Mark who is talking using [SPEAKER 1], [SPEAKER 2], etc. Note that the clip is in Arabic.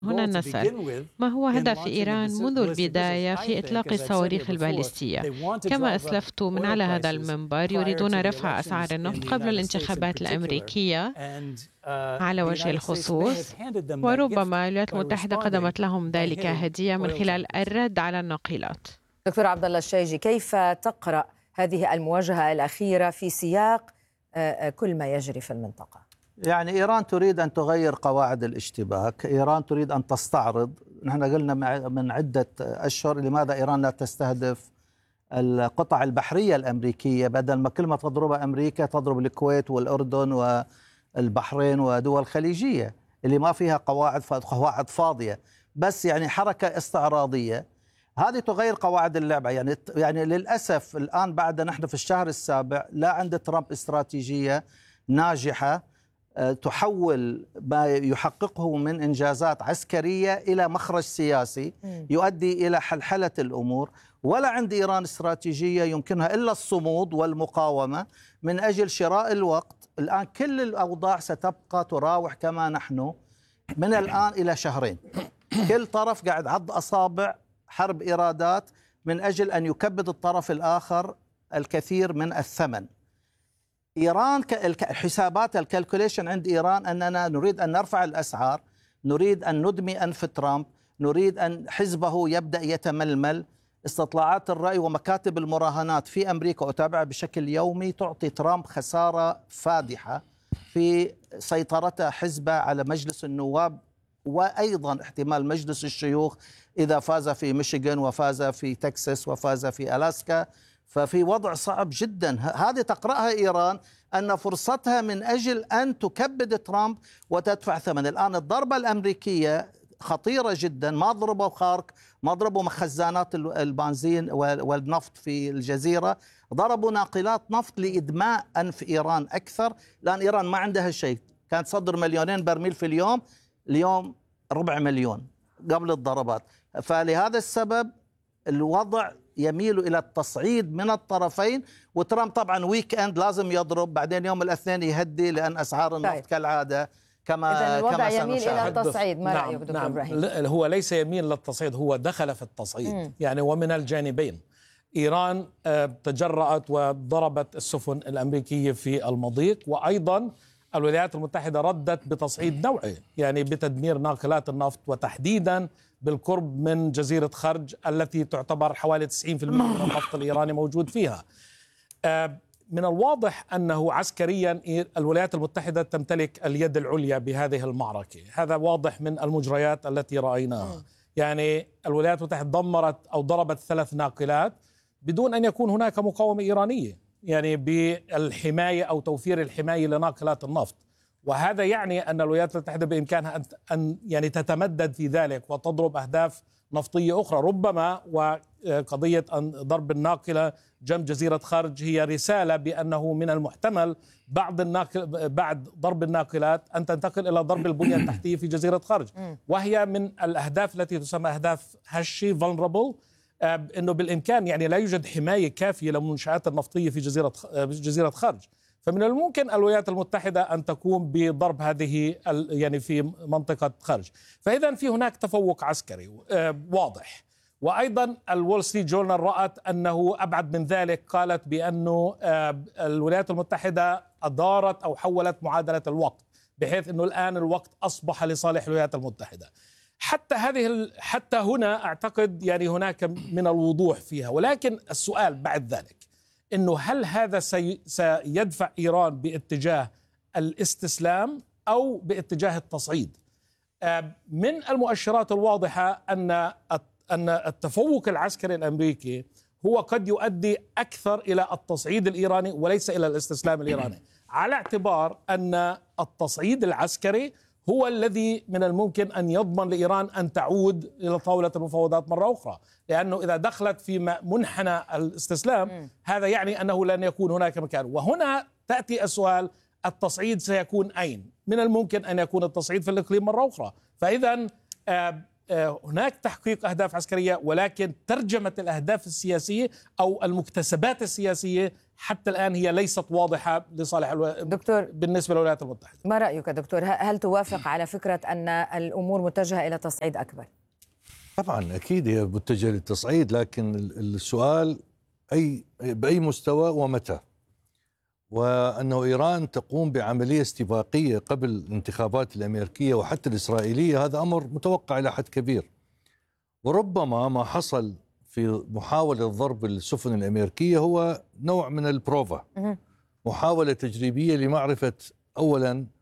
[SPEAKER 1] هنا نسأل: ما هو هدف إيران منذ البداية في إطلاق الصواريخ الباليستية؟ كما أسلفت من على هذا المنبر، يريدون رفع أسعار النفط قبل الانتخابات الأمريكية على وجه الخصوص، وربما الولايات المتحدة قدمت لهم ذلك هدية من خلال الرد على الناقلات.
[SPEAKER 2] دكتور عبد الله الشيجي، كيف تقرأ هذه المواجهة الأخيرة في سياق كل ما يجري في المنطقة؟
[SPEAKER 3] يعني إيران تريد أن تغير قواعد الاشتباك، إيران تريد أن تستعرض. نحن قلنا من عدة أشهر لماذا إيران لا تستهدف القطع البحرية الأمريكية، بدل ما كل ما تضربها أمريكا تضرب الكويت والأردن والبحرين ودول خليجية اللي ما فيها قواعد فاضية، بس يعني حركة استعراضية. هذه تغير قواعد اللعبة. يعني للأسف الآن بعد نحن في الشهر السابع لا عند ترامب استراتيجية ناجحة تحول ما يحققه من إنجازات عسكرية إلى مخرج سياسي يؤدي إلى حلحلة الأمور، ولا عند إيران استراتيجية يمكنها إلا الصمود والمقاومة من أجل شراء الوقت. الآن كل الأوضاع ستبقى تراوح كما نحن من الآن إلى شهرين. كل طرف قاعد عض أصابع حرب إيرادات من أجل أن يكبد الطرف الآخر الكثير من الثمن. إيران الحسابات الكالكوليشن عند إيران أننا نريد أن نرفع الأسعار، نريد أن ندمي أنف ترامب، نريد أن حزبه يبدأ يتململ. استطلاعات الرأي ومكاتب المراهنات في أمريكا أتابعها بشكل يومي تعطي ترامب خسارة فادحة في سيطرته حزبه على مجلس النواب، وأيضا احتمال مجلس الشيوخ إذا فاز في ميشيغان وفاز في تكساس وفاز في ألاسكا. ففي وضع صعب جدا. هذه تقرأها إيران أن فرصتها من أجل أن تكبد ترامب وتدفع ثمن. الآن الضربة الأمريكية خطيرة جدا. ما ضربوا خارق، ما ضربوا مخزانات البنزين والنفط في الجزيرة، ضربوا ناقلات نفط لإدماء أنف إيران أكثر. لأن إيران ما عندها شيء، كانت تصدر 2,000,000 برميل في اليوم، اليوم 4,000,000 قبل الضربات. فلهذا السبب الوضع يميل إلى التصعيد من الطرفين، وترامب طبعا ويك اند لازم يضرب، بعدين يوم الاثنين يهدي لأن أسعار النفط كالعادة كما
[SPEAKER 2] الوضع يميل إلى التصعيد. ما رأيك دكتور إبراهيم؟
[SPEAKER 4] هو ليس يميل للتصعيد، هو دخل في التصعيد. يعني ومن الجانبين. إيران تجرأت وضربت السفن الأمريكية في المضيق، وأيضا الولايات المتحدة ردت بتصعيد نوعي، يعني بتدمير ناقلات النفط، وتحديدا بالقرب من جزيرة خرج التي تعتبر حوالي 90% من النفط الإيراني موجود فيها. من الواضح أنه عسكريا الولايات المتحدة تمتلك اليد العليا بهذه المعركة. هذا واضح من المجريات التي رأيناها. يعني الولايات المتحدة دمرت أو ضربت 3 ناقلات بدون أن يكون هناك مقاومة إيرانية، يعني بالحماية أو توفير الحماية لناقلات النفط. وهذا يعني أن الولايات المتحدة بإمكانها أن يعني تتمدد في ذلك وتضرب أهداف نفطية أخرى ربما. وقضية أن ضرب الناقلة جنب جزيرة خرج هي رسالة بأنه من المحتمل بعد ضرب الناقلات أن تنتقل إلى ضرب البنية التحتية في جزيرة خرج، وهي من الأهداف التي تسمى أهداف هشي vulnerable. أنه بالإمكان يعني لا يوجد حماية كافية للمنشآت النفطية في جزيرة خرج. فمن الممكن الولايات المتحدة أن تقوم بضرب هذه يعني في منطقة خرج. فإذا في هناك تفوق عسكري واضح. وأيضا الول ستريت جورنال رأت أنه أبعد من ذلك، قالت بأنه الولايات المتحدة أدارت أو حولت معادلة الوقت، بحيث أنه الآن الوقت أصبح لصالح الولايات المتحدة. حتى هنا أعتقد يعني هناك من الوضوح فيها. ولكن السؤال بعد ذلك إنه هل هذا سيدفع إيران باتجاه الاستسلام أو باتجاه التصعيد؟ من المؤشرات الواضحة أن التفوق العسكري الأمريكي هو قد يؤدي أكثر إلى التصعيد الإيراني وليس إلى الاستسلام الإيراني، على اعتبار أن التصعيد العسكري هو الذي من الممكن أن يضمن لإيران أن تعود إلى طاولة المفاوضات مرة أخرى. لأنه إذا دخلت في منحنى الاستسلام هذا يعني أنه لن يكون هناك مكان. وهنا تأتي السؤال: التصعيد سيكون أين؟ من الممكن أن يكون التصعيد في الإقليم مرة أخرى. فإذا هناك تحقيق أهداف عسكرية، ولكن ترجمة الأهداف السياسية أو المكتسبات السياسية حتى الآن هي ليست واضحة لصالح
[SPEAKER 2] دكتور
[SPEAKER 4] بالنسبة للولايات المتحدة.
[SPEAKER 2] ما رأيك دكتور؟ هل توافق على فكرة أن الأمور متجهة إلى تصعيد أكبر؟
[SPEAKER 5] طبعا أكيد هي متجهة للتصعيد، لكن السؤال بأي مستوى ومتى؟ وأنه إيران تقوم بعملية استباقية قبل الانتخابات الأمريكية وحتى الإسرائيلية، هذا أمر متوقع إلى حد كبير. وربما ما حصل في محاولة ضرب السفن الأمريكية هو نوع من البروفا، محاولة تجريبية لمعرفة أولا